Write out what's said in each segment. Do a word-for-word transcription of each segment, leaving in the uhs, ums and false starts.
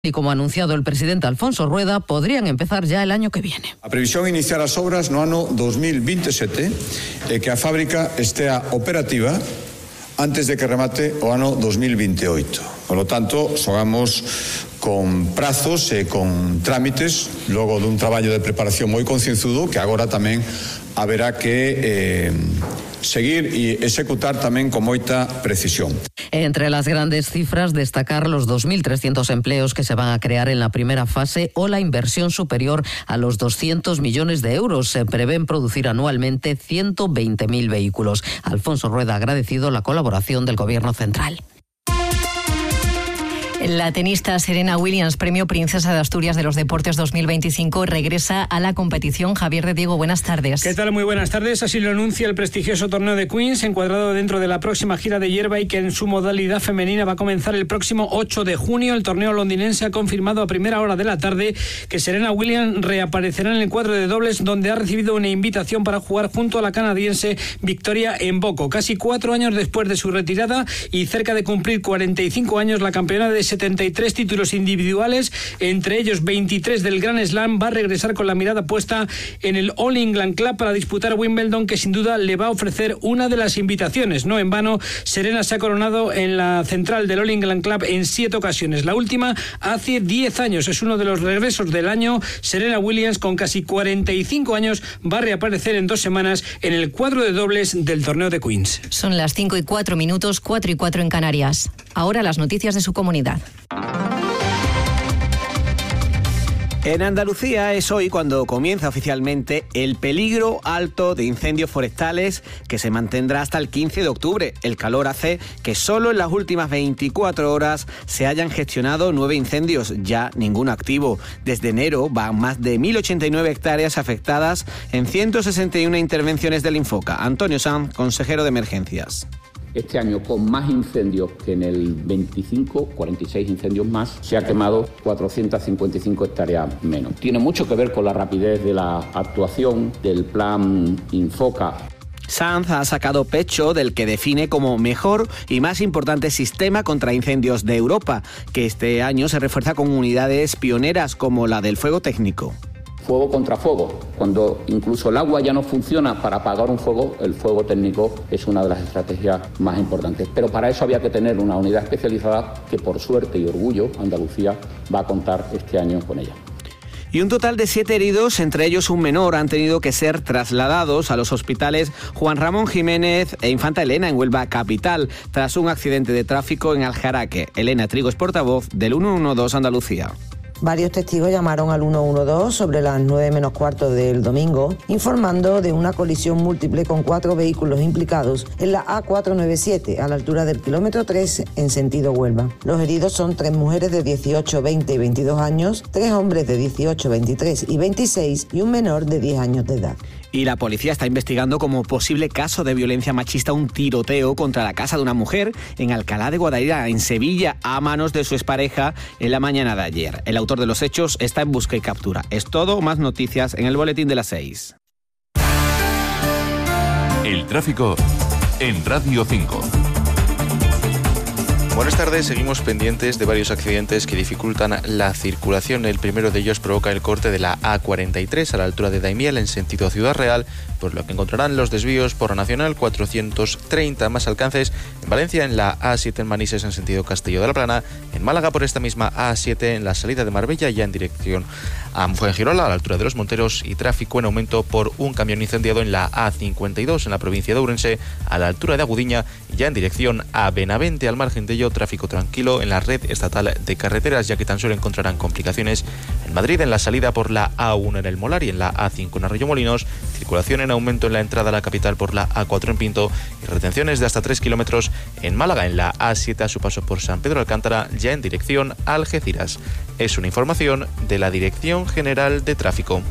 y como ha anunciado el presidente Alfonso Rueda, podrían empezar ya el año que viene. A previsión é iniciar as obras no ano dos mil veintisiete e que a fábrica estea operativa antes de que remate o ano dos mil veintiocho. Por lo tanto, xogamos con prazos e con trámites, logo dun traballo de preparación moi concienzudo que agora tamén haberá que eh, seguir e executar tamén con moita precisión. Entre las grandes cifras, destacar los dos mil trescientos empleos que se van a crear en la primera fase o la inversión superior a los doscientos millones de euros. Se prevén producir anualmente ciento veinte mil vehículos. Alfonso Rueda ha agradecido la colaboración del Gobierno central. La tenista Serena Williams, premio Princesa de Asturias de los Deportes dos mil veinticinco, regresa a la competición. Javier de Diego, buenas tardes. ¿Qué tal? Muy buenas tardes. Así lo anuncia el prestigioso torneo de Queens, encuadrado dentro de la próxima gira de hierba y que en su modalidad femenina va a comenzar el próximo ocho de junio. El torneo londinense ha confirmado a primera hora de la tarde que Serena Williams reaparecerá en el cuadro de dobles, donde ha recibido una invitación para jugar junto a la canadiense Victoria Mboko. Casi cuatro años después de su retirada y cerca de cumplir cuarenta y cinco años, la campeona de setenta y tres títulos individuales, entre ellos veintitrés del Grand Slam, va a regresar con la mirada puesta en el All England Club para disputar Wimbledon, que sin duda le va a ofrecer una de las invitaciones. No en vano, Serena se ha coronado en la central del All England Club en siete ocasiones. La última hace diez años. Es uno de los regresos del año. Serena Williams, con casi cuarenta y cinco años, va a reaparecer en dos semanas en el cuadro de dobles del torneo de Queens. Son las cinco y cuatro minutos, cuatro y cuatro en Canarias. Ahora las noticias de su comunidad. En Andalucía es hoy cuando comienza oficialmente el peligro alto de incendios forestales, que se mantendrá hasta el quince de octubre. El calor hace que solo en las últimas veinticuatro horas se hayan gestionado nueve incendios, ya ninguno activo. Desde enero van más de mil ochenta y nueve hectáreas afectadas en ciento sesenta y una intervenciones del Infoca. Antonio Sanz, consejero de Emergencias. Este año, con más incendios que en el veinticinco, cuarenta y seis incendios más, se ha quemado cuatrocientas cincuenta y cinco hectáreas menos. Tiene mucho que ver con la rapidez de la actuación del plan Infoca. Sanz ha sacado pecho del que define como mejor y más importante sistema contra incendios de Europa, que este año se refuerza con unidades pioneras como la del fuego técnico. Fuego contra fuego. Cuando incluso el agua ya no funciona para apagar un fuego, el fuego técnico es una de las estrategias más importantes. Pero para eso había que tener una unidad especializada que, por suerte y orgullo, Andalucía va a contar este año con ella. Y un total de siete heridos, entre ellos un menor, han tenido que ser trasladados a los hospitales Juan Ramón Jiménez e Infanta Elena en Huelva capital, tras un accidente de tráfico en Aljaraque. Elena Trigo es portavoz del ciento doce Andalucía. Varios testigos llamaron al ciento doce sobre las nueve menos cuarto del domingo, informando de una colisión múltiple con cuatro vehículos implicados en la A cuatrocientos noventa y siete, a la altura del kilómetro tres, en sentido Huelva. Los heridos son tres mujeres de dieciocho, veinte y veintidós años, tres hombres de dieciocho, veintitrés y veintiséis y un menor de diez años de edad. Y la policía está investigando como posible caso de violencia machista un tiroteo contra la casa de una mujer en Alcalá de Guadaira, en Sevilla, a manos de su expareja en la mañana de ayer. El autor de los hechos está en busca y captura. Es todo, más noticias en el boletín de las seis. El tráfico en Radio cinco. Buenas tardes, seguimos pendientes de varios accidentes que dificultan la circulación. El primero de ellos provoca el corte de la A cuarenta y tres a la altura de Daimiel en sentido Ciudad Real, por lo que encontrarán los desvíos por la Nacional cuatrocientos treinta, más alcances en Valencia en la A siete en Manises en sentido Castillo de la Plana, en Málaga por esta misma A siete en la salida de Marbella ya en dirección a Fuengirola a la altura de Los Monteros, y tráfico en aumento por un camión incendiado en la A cincuenta y dos en la provincia de Ourense a la altura de Agudiña ya en dirección a Benavente. Al margen de ello, tráfico tranquilo en la red estatal de carreteras, ya que tan solo encontrarán complicaciones en Madrid en la salida por la A uno en el Molar y en la A cinco en Arroyomolinos, circulación en aumento en la entrada a la capital por la A cuatro en Pinto y retenciones de hasta tres kilómetros en Málaga en la A siete a su paso por San Pedro Alcántara ya en dirección a Algeciras. Es una información de la Dirección General de Tráfico.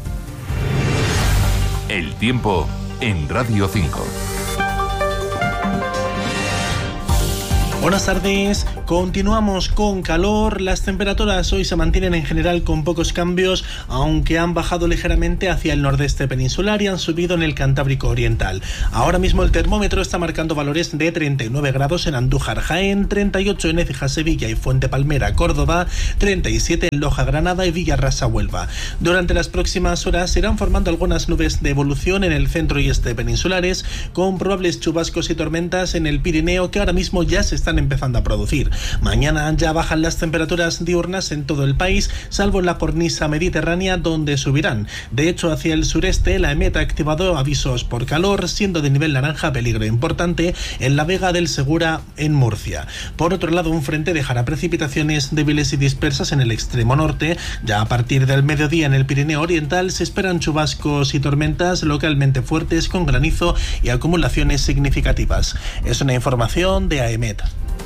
El tiempo en Radio cinco. Buenas tardes, continuamos con calor. Las temperaturas hoy se mantienen en general con pocos cambios, aunque han bajado ligeramente hacia el nordeste peninsular y han subido en el Cantábrico Oriental. Ahora mismo el termómetro está marcando valores de treinta y nueve grados en Andújar, Jaén, treinta y ocho en Écija, Sevilla y Fuente Palmera, Córdoba, treinta y siete en Loja, Granada y Villarrasa, Huelva. Durante las próximas horas se irán formando algunas nubes de evolución en el centro y este peninsulares, con probables chubascos y tormentas en el Pirineo que ahora mismo ya se están empezando a producir. Mañana ya bajan las temperaturas diurnas en todo el país, salvo en la cornisa mediterránea, donde subirán. De hecho, hacia el sureste, la EMET ha activado avisos por calor, siendo de nivel naranja peligro importante en la Vega del Segura, en Murcia. Por otro lado, un frente dejará precipitaciones débiles y dispersas en el extremo norte. Ya a partir del mediodía en el Pirineo Oriental se esperan chubascos y tormentas localmente fuertes con granizo y acumulaciones significativas. Es una información de A E M E T.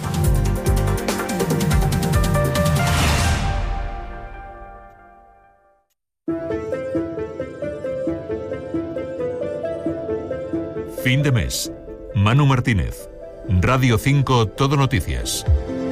Fin de mes. Manu Martínez. Radio cinco Todo Noticias.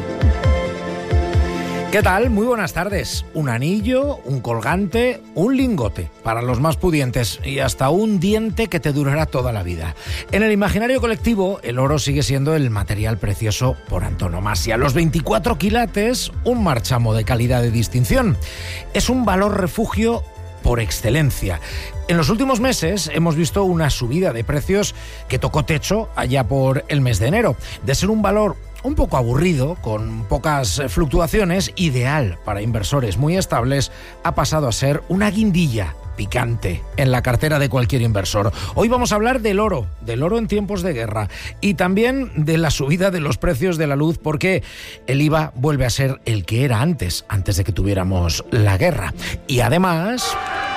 ¿Qué tal? Muy buenas tardes. Un anillo, un colgante, un lingote para los más pudientes y hasta un diente que te durará toda la vida. En el imaginario colectivo, el oro sigue siendo el material precioso por antonomasia. Los veinticuatro quilates, un marchamo de calidad de distinción. Es un valor refugio por excelencia. En los últimos meses hemos visto una subida de precios que tocó techo allá por el mes de enero. De ser un valor un poco aburrido, con pocas fluctuaciones, ideal para inversores muy estables, ha pasado a ser una guindilla picante en la cartera de cualquier inversor. Hoy vamos a hablar del oro, del oro en tiempos de guerra y también de la subida de los precios de la luz, porque el I V A vuelve a ser el que era antes, antes de que tuviéramos la guerra. Y además...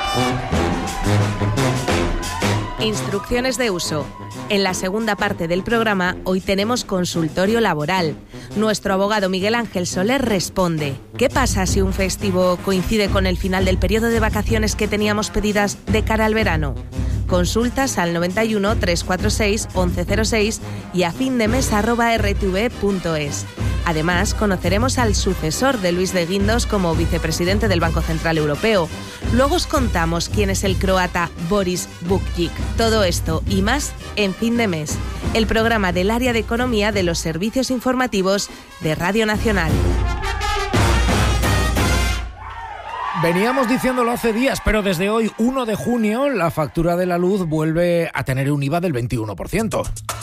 Instrucciones de uso. En la segunda parte del programa, hoy tenemos consultorio laboral. Nuestro abogado Miguel Ángel Soler responde: ¿qué pasa si un festivo coincide con el final del periodo de vacaciones que teníamos pedidas de cara al verano? Consultas al noventa y uno, trescientos cuarenta y seis, once cero seis y a findemes arroba r t v punto es. Además, conoceremos al sucesor de Luis de Guindos como vicepresidente del Banco Central Europeo. Luego os contamos quién es el croata Boris Bukjic. Todo esto y más en Fin de Mes, el programa del área de economía de los servicios informativos de Radio Nacional. Veníamos diciéndolo hace días, pero desde hoy, uno de junio, la factura de la luz vuelve a tener un I V A del veintiuno por ciento.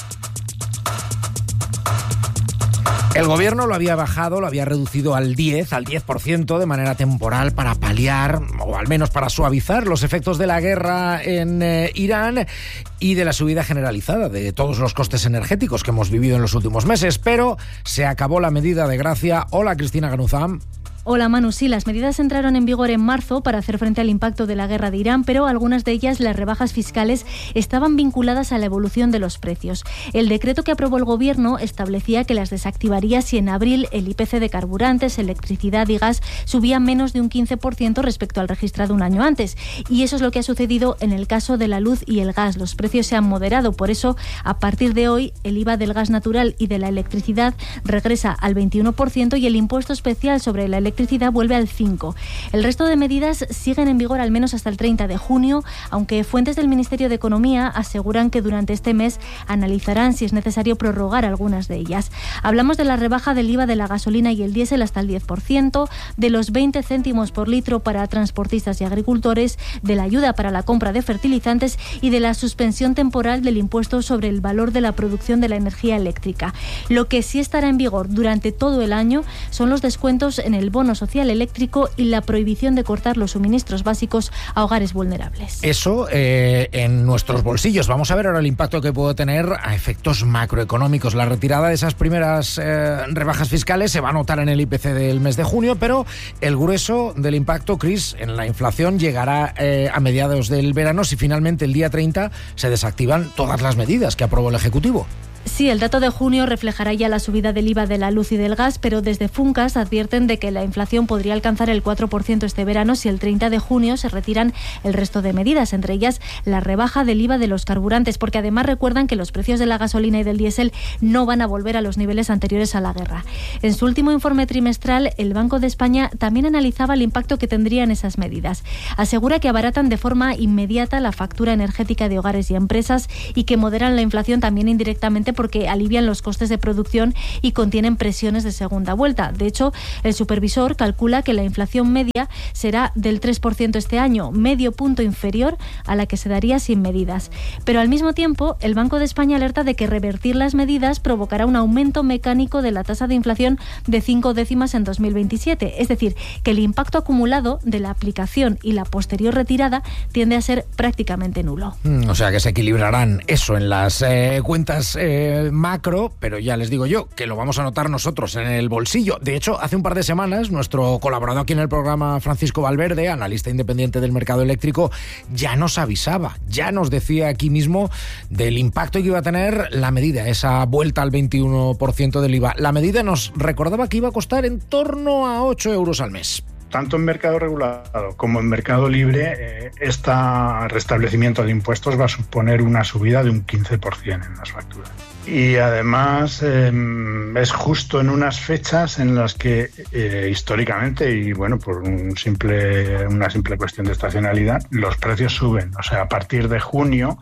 El gobierno lo había bajado, lo había reducido al diez, al diez por ciento de manera temporal para paliar, o al menos para suavizar los efectos de la guerra en eh, Irán y de la subida generalizada de todos los costes energéticos que hemos vivido en los últimos meses. Pero se acabó la medida de gracia. Hola, Cristina Ganuzam. Hola Manu, sí, las medidas entraron en vigor en marzo para hacer frente al impacto de la guerra de Irán, pero algunas de ellas, las rebajas fiscales, estaban vinculadas a la evolución de los precios. El decreto que aprobó el Gobierno establecía que las desactivaría si en abril el I P C de carburantes, electricidad y gas subía menos de un quince por ciento respecto al registrado un año antes. Y eso es lo que ha sucedido en el caso de la luz y el gas. Los precios se han moderado, por eso, a partir de hoy, el I V A del gas natural y de la electricidad regresa al veintiuno por ciento y el impuesto especial sobre la electricidad electricidad vuelve al cinco por ciento. El resto de medidas siguen en vigor al menos hasta el treinta de junio, aunque fuentes del Ministerio de Economía aseguran que durante este mes analizarán si es necesario prorrogar algunas de ellas. Hablamos de la rebaja del I V A de la gasolina y el diésel hasta el diez por ciento, de los veinte céntimos por litro para transportistas y agricultores, de la ayuda para la compra de fertilizantes y de la suspensión temporal del impuesto sobre el valor de la producción de la energía eléctrica. Lo que sí estará en vigor durante todo el año son los descuentos en el bono social eléctrico y la prohibición de cortar los suministros básicos a hogares vulnerables. Eso eh, en nuestros bolsillos. Vamos a ver ahora el impacto que puede tener a efectos macroeconómicos. La retirada de esas primeras eh, rebajas fiscales se va a notar en el I P C del mes de junio, pero el grueso del impacto, Cris, en la inflación llegará eh, a mediados del verano si finalmente el día treinta se desactivan todas las medidas que aprobó el Ejecutivo. Sí, el dato de junio reflejará ya la subida del I V A de la luz y del gas, pero desde Funcas advierten de que la inflación podría alcanzar el cuatro por ciento este verano si el treinta de junio se retiran el resto de medidas, entre ellas la rebaja del I V A de los carburantes, porque además recuerdan que los precios de la gasolina y del diésel no van a volver a los niveles anteriores a la guerra. En su último informe trimestral, el Banco de España también analizaba el impacto que tendrían esas medidas. Asegura que abaratan de forma inmediata la factura energética de hogares y empresas y que moderan la inflación también indirectamente porque alivian los costes de producción y contienen presiones de segunda vuelta. De hecho, el supervisor calcula que la inflación media será del tres por ciento este año, medio punto inferior a la que se daría sin medidas. Pero al mismo tiempo, el Banco de España alerta de que revertir las medidas provocará un aumento mecánico de la tasa de inflación de cinco décimas en dos mil veintisiete. Es decir, que el impacto acumulado de la aplicación y la posterior retirada tiende a ser prácticamente nulo. Mm, o sea que se equilibrarán eso en las eh, cuentas eh, macro, pero ya les digo yo que lo vamos a notar nosotros en el bolsillo. De hecho, hace un par de semanas, nuestro colaborador aquí en el programa, Francisco Valverde, analista independiente del mercado eléctrico, ya nos avisaba, ya nos decía aquí mismo del impacto que iba a tener la medida, esa vuelta al veintiuno por ciento del I V A. La medida nos recordaba que iba a costar en torno a ocho euros al mes. Tanto en mercado regulado como en mercado libre, eh, este restablecimiento de impuestos va a suponer una subida de un quince por ciento en las facturas. Y además eh, es justo en unas fechas en las que eh, históricamente, y bueno, por un simple, una simple cuestión de estacionalidad, los precios suben. O sea, a partir de junio,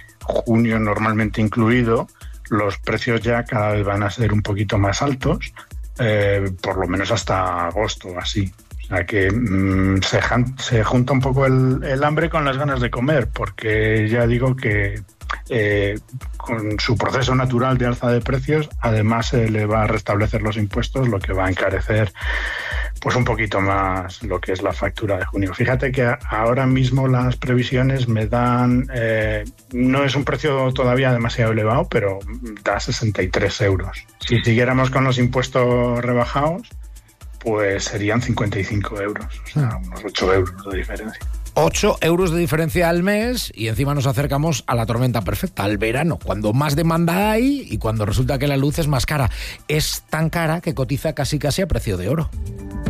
junio normalmente incluido, los precios ya cada vez van a ser un poquito más altos, eh, por lo menos hasta agosto o así. O sea que mmm, se, se junta un poco el, el hambre con las ganas de comer, porque ya digo que eh, con su proceso natural de alza de precios, además se le va a restablecer los impuestos, lo que va a encarecer pues un poquito más lo que es la factura de junio. Fíjate que ahora mismo las previsiones me dan, eh, no es un precio todavía demasiado elevado, pero da sesenta y tres euros. Si siguiéramos con los impuestos rebajados, pues serían cincuenta y cinco euros, o sea, unos ocho euros de diferencia. ocho euros de diferencia al mes y encima nos acercamos a la tormenta perfecta, al verano, cuando más demanda hay y cuando resulta que la luz es más cara. Es tan cara que cotiza casi casi a precio de oro.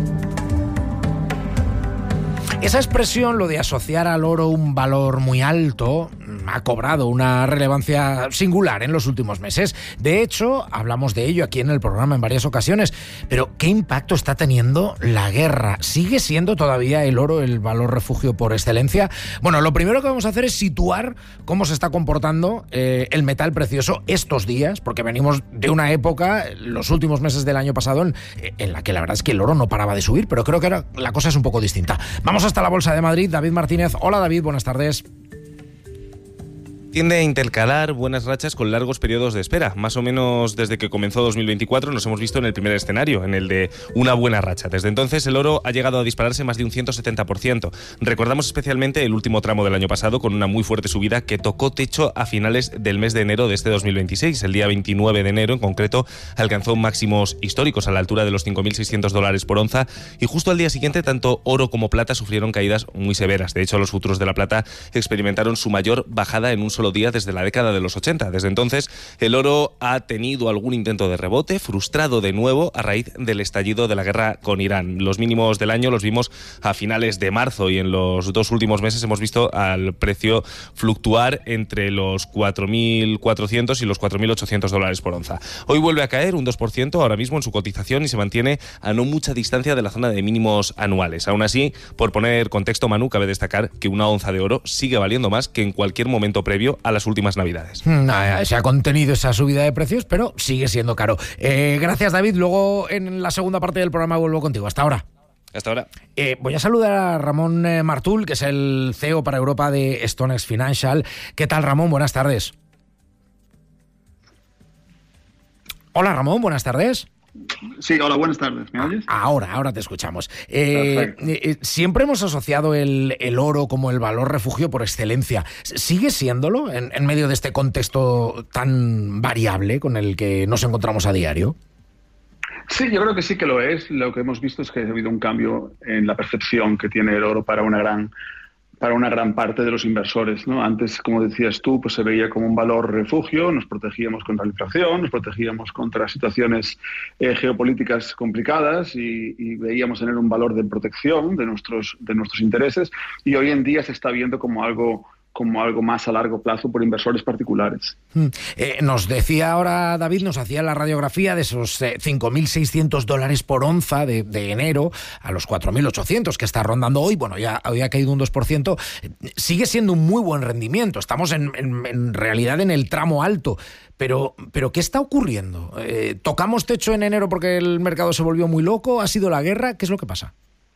Esa expresión, lo de asociar al oro un valor muy alto, ha cobrado una relevancia singular en los últimos meses. De hecho, hablamos de ello aquí en el programa en varias ocasiones. Pero, ¿qué impacto está teniendo la guerra? ¿Sigue siendo todavía el oro el valor refugio por excelencia? Bueno, lo primero que vamos a hacer es situar cómo se está comportando eh, el metal precioso estos días, porque venimos de una época, los últimos meses del año pasado, en, en la que la verdad es que el oro no paraba de subir, pero creo que ahora la cosa es un poco distinta. Vamos hasta la Bolsa de Madrid. David Martínez. Hola, David, buenas tardes. Tiende a intercalar buenas rachas con largos periodos de espera. Más o menos desde que comenzó dos mil veinticuatro nos hemos visto en el primer escenario, en el de una buena racha. Desde entonces el oro ha llegado a dispararse más de un ciento setenta por ciento. Recordamos especialmente el último tramo del año pasado con una muy fuerte subida que tocó techo a finales del mes de enero de este dos mil veintiséis. El día veintinueve de enero en concreto alcanzó máximos históricos a la altura de los cinco mil seiscientos dólares por onza y justo al día siguiente tanto oro como plata sufrieron caídas muy severas. De hecho, los futuros de la plata experimentaron su mayor bajada en un solo día desde la década de los ochenta. Desde entonces, el oro ha tenido algún intento de rebote, frustrado de nuevo a raíz del estallido de la guerra con Irán. Los mínimos del año los vimos a finales de marzo y en los dos últimos meses hemos visto al precio fluctuar entre los cuatro mil cuatrocientos y los cuatro mil ochocientos dólares por onza. Hoy vuelve a caer un dos por ciento ahora mismo en su cotización y se mantiene a no mucha distancia de la zona de mínimos anuales. Aún así, por poner contexto, Manu, cabe destacar que una onza de oro sigue valiendo más que en cualquier momento previo a las últimas navidades. Nah, se ha contenido esa subida de precios, pero sigue siendo caro. Eh, gracias, David. Luego en la segunda parte del programa vuelvo contigo. Hasta ahora. Hasta ahora. Eh, voy a saludar a Ramón eh, Martul, que es el C E O para Europa de StoneX Financial. ¿Qué tal, Ramón? Buenas tardes. Hola, Ramón. Buenas tardes. Sí, hola, buenas tardes. ¿Me oyes? Ahora, ahora te escuchamos. Eh, eh, siempre hemos asociado el, el oro como el valor refugio por excelencia. ¿Sigue siéndolo en, en medio de este contexto tan variable con el que nos encontramos a diario? Sí, yo creo que sí que lo es. Lo que hemos visto es que ha habido un cambio en la percepción que tiene el oro para una gran para una gran parte de los inversores, ¿no? Antes, como decías tú, pues se veía como un valor refugio, nos protegíamos contra la inflación, nos protegíamos contra situaciones eh, geopolíticas complicadas y, y veíamos tener un valor de protección de nuestros, de nuestros intereses, y hoy en día se está viendo como algo como algo más a largo plazo por inversores particulares. Mm. Eh, nos decía ahora David, nos hacía la radiografía de esos eh, cinco mil seiscientos dólares por onza de, de enero a los cuatro mil ochocientos que está rondando hoy. Bueno, ya había caído un dos por ciento. Sigue siendo un muy buen rendimiento. Estamos en, en, en realidad en el tramo alto. Pero, pero ¿qué está ocurriendo? Eh, ¿Tocamos techo en enero porque el mercado se volvió muy loco? ¿Ha sido la guerra? ¿Qué es lo que pasa?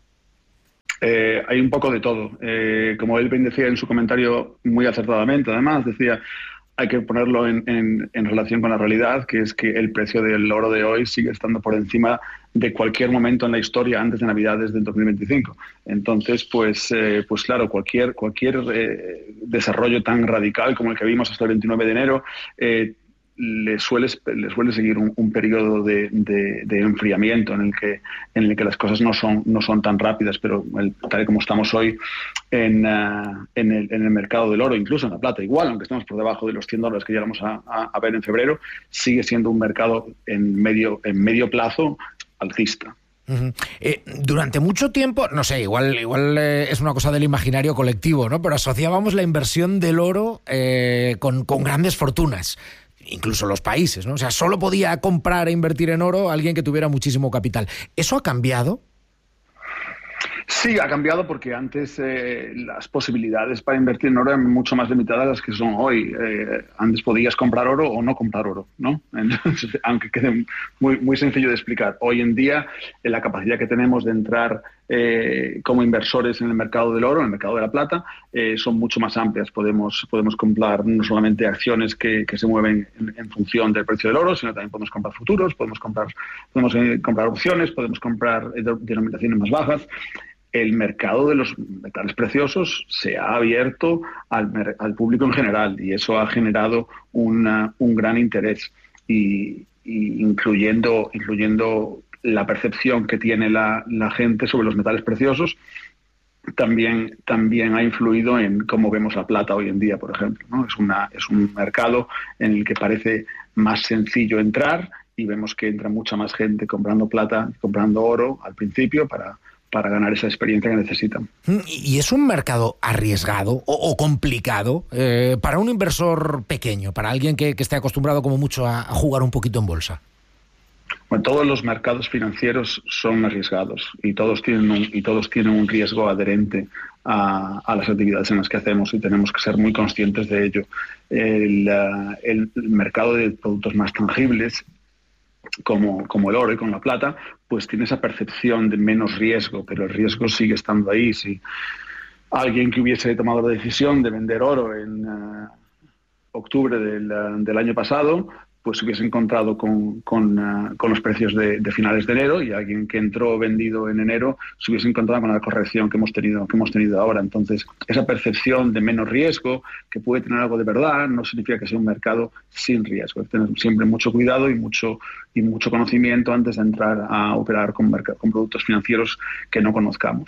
Eh, hay un poco de todo. Eh, como él bien decía en su comentario, muy acertadamente, además, decía, hay que ponerlo en, en, en relación con la realidad, que es que el precio del oro de hoy sigue estando por encima de cualquier momento en la historia antes de Navidades del dos mil veinticinco. Entonces, pues, eh, pues claro, cualquier, cualquier eh, desarrollo tan radical como el que vimos hasta el veintinueve de enero, eh, le suele, le suele seguir un, un periodo de, de, de enfriamiento en el que en el que las cosas no son no son tan rápidas, pero el, tal y como estamos hoy en, uh, en, el, en el mercado del oro, incluso en la plata, igual, aunque estemos por debajo de los cien dólares que llegamos a, a, a ver en febrero, sigue siendo un mercado en medio, en medio plazo alcista. Uh-huh. Eh, durante mucho tiempo, no sé, igual, igual eh, es una cosa del imaginario colectivo, ¿no? Pero asociábamos la inversión del oro eh, con, con grandes fortunas. Incluso los países, ¿no? O sea, solo podía comprar e invertir en oro alguien que tuviera muchísimo capital. ¿Eso ha cambiado? Sí, ha cambiado porque antes eh, las posibilidades para invertir en oro eran mucho más limitadas de las que son hoy. Eh, antes podías comprar oro o no comprar oro, ¿no? Entonces, aunque quede muy, muy sencillo de explicar. Hoy en día, eh, la capacidad que tenemos de entrar eh, como inversores en el mercado del oro, en el mercado de la plata, eh, son mucho más amplias. Podemos, podemos comprar no solamente acciones que, que se mueven en, en función del precio del oro, sino también podemos comprar futuros, podemos comprar, podemos, eh, comprar opciones, podemos comprar eh, denominaciones más bajas. El mercado de los metales preciosos se ha abierto al, al público en general y eso ha generado una, un gran interés, y, y incluyendo, incluyendo la percepción que tiene la, la gente sobre los metales preciosos, también, también ha influido en cómo vemos la plata hoy en día, por ejemplo, ¿no? Es, una, es un mercado en el que parece más sencillo entrar y vemos que entra mucha más gente comprando plata, comprando oro al principio para... para ganar esa experiencia que necesitan. ¿Y es un mercado arriesgado o, o complicado eh, para un inversor pequeño, para alguien que, que esté acostumbrado como mucho a, a jugar un poquito en bolsa? Bueno, todos los mercados financieros son arriesgados y todos tienen un, y todos tienen un riesgo adherente a, a las actividades en las que hacemos y tenemos que ser muy conscientes de ello. El, uh, el mercado de productos más tangibles, Como, como el oro y con la plata, pues tiene esa percepción de menos riesgo, pero el riesgo sigue estando ahí. Si alguien que hubiese tomado la decisión de vender oro en uh, octubre del, uh, del año pasado, pues se hubiese encontrado con, con, uh, con los precios de, de finales de enero, y alguien que entró vendido en enero se hubiese encontrado con la corrección que hemos tenido, que hemos tenido ahora. Entonces, esa percepción de menos riesgo, que puede tener algo de verdad, no significa que sea un mercado sin riesgo. Hay que tener siempre mucho cuidado y mucho, y mucho conocimiento antes de entrar a operar con, con productos financieros que no conozcamos.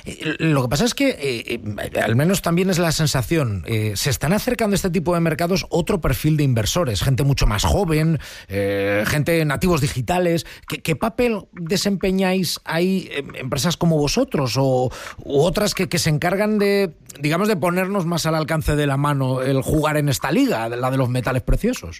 Lo que pasa es que, eh, al menos también es la sensación, eh, se están acercando a este tipo de mercados otro perfil de inversores, gente mucho más joven, joven, eh, gente nativos digitales. ¿Qué, qué papel desempeñáis ahí eh, empresas como vosotros o u otras que, que se encargan de, digamos, de ponernos más al alcance de la mano el jugar en esta liga, la de los metales preciosos?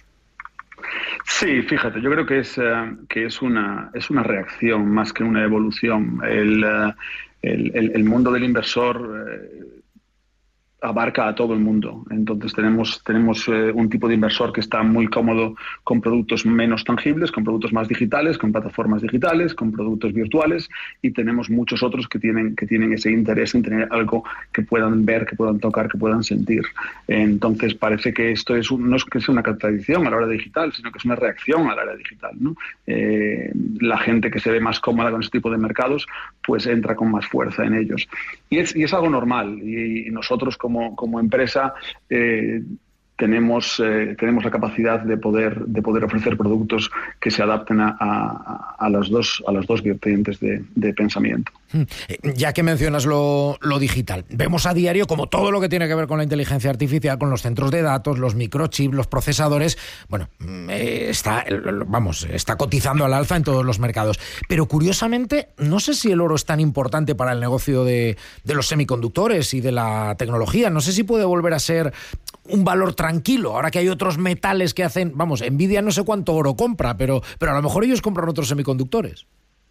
Sí, fíjate, yo creo que es, uh, que es, una, es una reacción más que una evolución. El, uh, el, el, el mundo del inversor uh, abarca a todo el mundo. Entonces tenemos, tenemos eh, un tipo de inversor que está muy cómodo con productos menos tangibles, con productos más digitales, con plataformas digitales, con productos virtuales, y tenemos muchos otros que tienen, que tienen ese interés en tener algo que puedan ver, que puedan tocar, que puedan sentir. Entonces parece que esto es un, no es que sea una contradicción a la hora digital, sino que es una reacción a la hora digital, ¿no? Eh, la gente que se ve más cómoda con este tipo de mercados pues entra con más fuerza en ellos. Y es, y es algo normal, y, y nosotros como Como, como empresa eh, tenemos, eh, tenemos la capacidad de poder, de poder ofrecer productos que se adapten a, a, a, las, dos, a las dos vertientes de, de pensamiento. Ya que mencionas lo, lo digital, vemos a diario como todo lo que tiene que ver con la inteligencia artificial, con los centros de datos, los microchips, los procesadores, bueno, está, vamos, está cotizando al alza en todos los mercados. Pero curiosamente, no sé si el oro es tan importante para el negocio de, de los semiconductores y de la tecnología. No sé si puede volver a ser un valor tranquilo, ahora que hay otros metales que hacen, vamos, Nvidia no sé cuánto oro compra, pero, pero a lo mejor ellos compran otros semiconductores.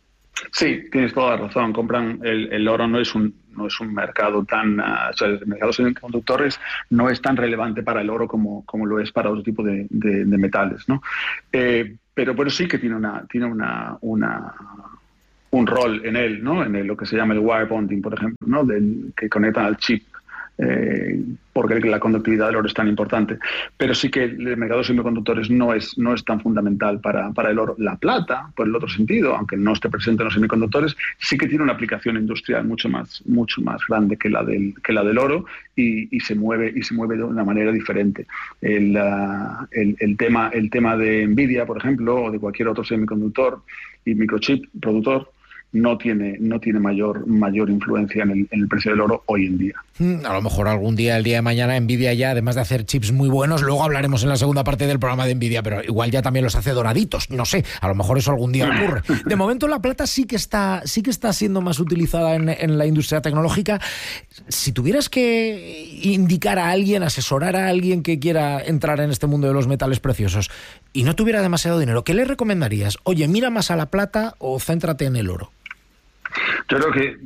Sí, tienes toda la razón. Compran el, el oro no es un no es un mercado tan, uh, o sea, el mercado de semiconductores no es tan relevante para el oro como, como lo es para otro tipo de, de, de metales, ¿no? Eh, pero bueno, sí que tiene una tiene una, una un rol en él, ¿no? En el, lo que se llama el wire bonding, por ejemplo, ¿no? Del, que conectan al chip. Eh, porque la conductividad del oro es tan importante, pero sí que el mercado de semiconductores no es, no es tan fundamental para, para el oro. La plata, por el otro sentido, aunque no esté presente en los semiconductores, sí que tiene una aplicación industrial mucho más, mucho más grande que la del, que la del oro y, y, se mueve, y se mueve de una manera diferente. El, uh, el, el, tema, el tema de Nvidia, por ejemplo, o de cualquier otro semiconductor y microchip productor, no tiene, no tiene mayor, mayor influencia en el, en el precio del oro hoy en día. A lo mejor algún día, el día de mañana, Nvidia ya, además de hacer chips muy buenos, luego hablaremos en la segunda parte del programa de Nvidia, pero igual ya también los hace doraditos, no sé, a lo mejor eso algún día ocurre. De momento la plata sí que está, sí que está siendo más utilizada en, en la industria tecnológica. Si tuvieras que indicar a alguien, asesorar a alguien que quiera entrar en este mundo de los metales preciosos y no tuviera demasiado dinero, ¿qué le recomendarías? Oye, mira más a la plata o céntrate en el oro. Yo creo que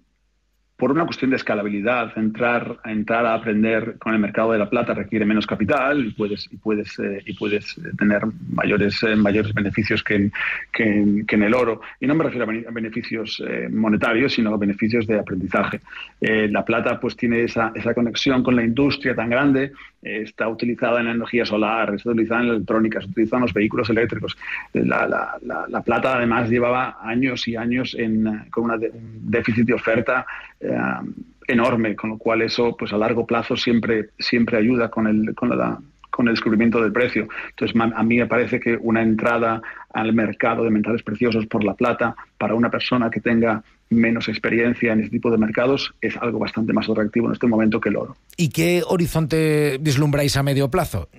por una cuestión de escalabilidad, entrar, entrar a aprender con el mercado de la plata requiere menos capital y puedes, y puedes, eh, y puedes tener mayores, eh, mayores beneficios que en, que, en, que en el oro. Y no me refiero a beneficios eh, monetarios, sino a beneficios de aprendizaje. Eh, la plata pues tiene esa, esa conexión con la industria tan grande, eh, está utilizada en la energía solar, está utilizada en la electrónica, se utiliza en los vehículos eléctricos. La, la, la, la plata además llevaba años y años en, con una de, un déficit de oferta eh, enorme, con lo cual eso pues a largo plazo siempre siempre ayuda con el con la con el descubrimiento del precio. Entonces a mí me parece que una entrada al mercado de metales preciosos por la plata para una persona que tenga menos experiencia en este tipo de mercados es algo bastante más atractivo en este momento que el oro. ¿Y qué horizonte vislumbráis a medio plazo?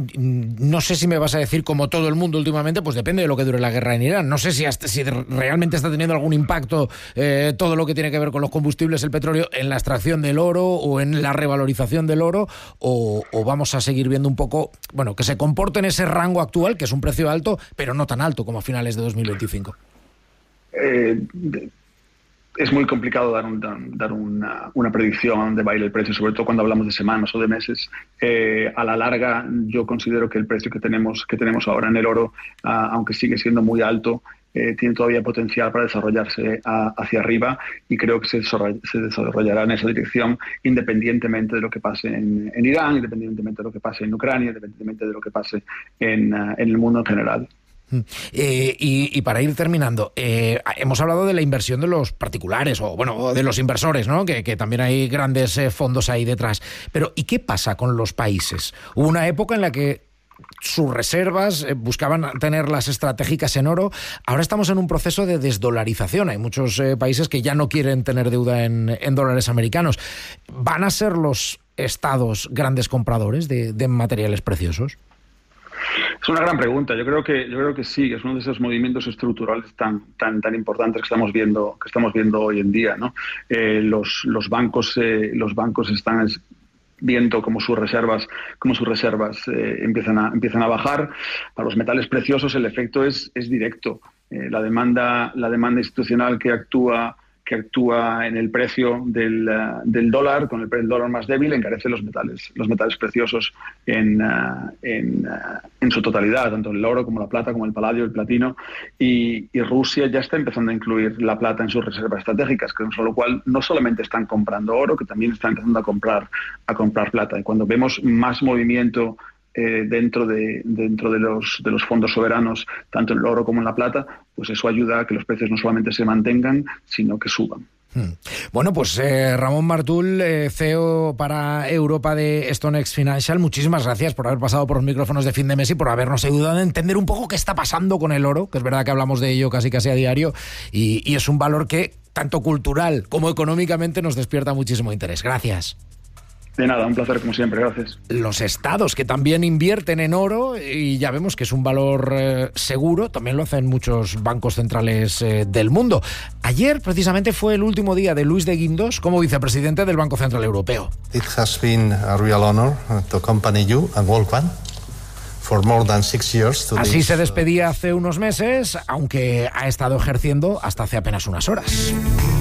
No sé si me vas a decir, como todo el mundo últimamente, pues depende de lo que dure la guerra en Irán. No sé si, hasta, si realmente está teniendo algún impacto eh, todo lo que tiene que ver con los combustibles, el petróleo, en la extracción del oro o en la revalorización del oro, o, o vamos a seguir viendo un poco, bueno, que se comporte en ese rango actual, que es un precio alto, pero no tan alto como a finales de dos mil veinticinco. Eh, de... Es muy complicado dar, un, dar una, una predicción a dónde va a ir el precio, sobre todo cuando hablamos de semanas o de meses. Eh, a la larga, yo considero que el precio que tenemos, que tenemos ahora en el oro, uh, aunque sigue siendo muy alto, eh, tiene todavía potencial para desarrollarse a, hacia arriba y creo que se, se desarrollará en esa dirección independientemente de lo que pase en, en Irán, independientemente de lo que pase en Ucrania, independientemente de lo que pase en, uh, en el mundo en general. Eh, y, y para ir terminando, eh, hemos hablado de la inversión de los particulares o bueno de los inversores, ¿no? Que, que también hay grandes eh, fondos ahí detrás. Pero ¿y qué pasa con los países? Hubo una época en la que sus reservas eh, buscaban tenerlas estratégicas en oro. Ahora estamos en un proceso de desdolarización. Hay muchos eh, países que ya no quieren tener deuda en, en dólares americanos. ¿Van a ser los estados grandes compradores de, de materiales preciosos? Es una gran pregunta. Yo creo que yo creo que sí, es uno de esos movimientos estructurales tan tan tan importantes que estamos viendo que estamos viendo hoy en día, ¿no? Eh, los los bancos eh, los bancos están viendo cómo sus reservas cómo sus reservas eh, empiezan a empiezan a bajar. Para los metales preciosos el efecto es es directo. Eh, la demanda la demanda institucional que actúa que actúa en el precio del, uh, del dólar, con el, el dólar más débil, encarece los metales los metales preciosos en, uh, en, uh, en su totalidad, tanto el oro como la plata, como el paladio, el platino, y, y Rusia ya está empezando a incluir la plata en sus reservas estratégicas, con lo cual no solamente están comprando oro, que también están empezando a comprar, a comprar plata. Y cuando vemos más movimiento Eh, dentro de dentro de los de los fondos soberanos, tanto en el oro como en la plata, pues eso ayuda a que los precios no solamente se mantengan, sino que suban. Bueno, pues eh, Ramón Martul, eh, C E O para Europa de StoneX Financial, muchísimas gracias por haber pasado por los micrófonos de Fin de Mes y por habernos ayudado a entender un poco qué está pasando con el oro, que es verdad que hablamos de ello casi casi a diario y, y es un valor que tanto cultural como económicamente nos despierta muchísimo interés. Gracias. De nada, un placer como siempre, gracias. Los estados que también invierten en oro y ya vemos que es un valor eh, seguro, también lo hacen muchos bancos centrales eh, del mundo. Ayer precisamente fue el último día de Luis de Guindos como vicepresidente del Banco Central Europeo. It has been a real honor to accompany you and World Bank. For more than six years to Así this, se despedía hace unos meses, aunque ha estado ejerciendo hasta hace apenas unas horas.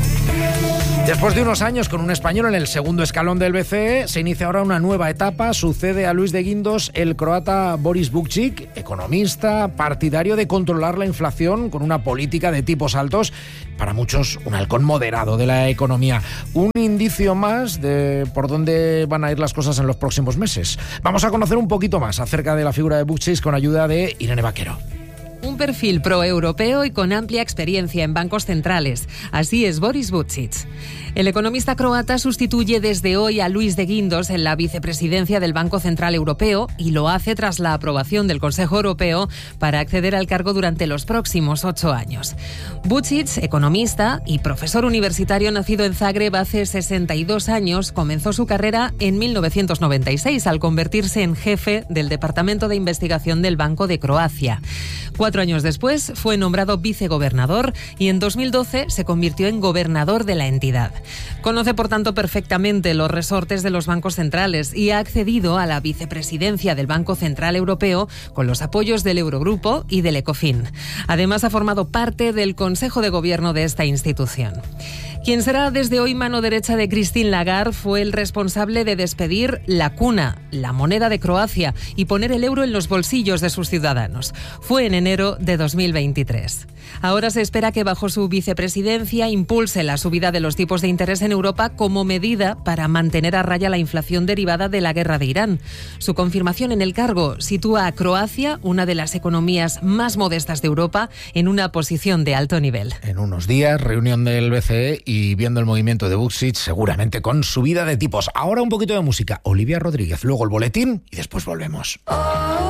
Después de unos años con un español en el segundo escalón del B C E, se inicia ahora una nueva etapa. Sucede a Luis de Guindos el croata Boris Vukčić, economista, partidario de controlar la inflación con una política de tipos altos, para muchos un halcón moderado de la economía. Un indicio más de por dónde van a ir las cosas en los próximos meses. Vamos a conocer un poquito más acerca de la figura de Vukčić con ayuda de Irene Vaquero. Un perfil proeuropeo y con amplia experiencia en bancos centrales. Así es Boris Vukčić. El economista croata sustituye desde hoy a Luis de Guindos en la vicepresidencia del Banco Central Europeo y lo hace tras la aprobación del Consejo Europeo para acceder al cargo durante los próximos ocho años. Vukčić, economista y profesor universitario nacido en Zagreb hace sesenta y dos años, comenzó su carrera en mil novecientos noventa y seis al convertirse en jefe del Departamento de Investigación del Banco de Croacia. Cuatro años después fue nombrado vicegobernador y en dos mil doce se convirtió en gobernador de la entidad. Conoce, por tanto, perfectamente los resortes de los bancos centrales y ha accedido a la vicepresidencia del Banco Central Europeo con los apoyos del Eurogrupo y del Ecofin. Además, ha formado parte del Consejo de Gobierno de esta institución. Quien será desde hoy mano derecha de Christine Lagarde fue el responsable de despedir la cuna, la moneda de Croacia, y poner el euro en los bolsillos de sus ciudadanos. Fue en enero de dos mil veintitrés. Ahora se espera que bajo su vicepresidencia impulse la subida de los tipos de interés en Europa como medida para mantener a raya la inflación derivada de la guerra de Irán. Su confirmación en el cargo sitúa a Croacia, una de las economías más modestas de Europa, en una posición de alto nivel. En unos días, reunión del B C E y viendo el movimiento de Vukčić, seguramente con subida de tipos. Ahora un poquito de música. Olivia Rodríguez, luego el boletín y después volvemos.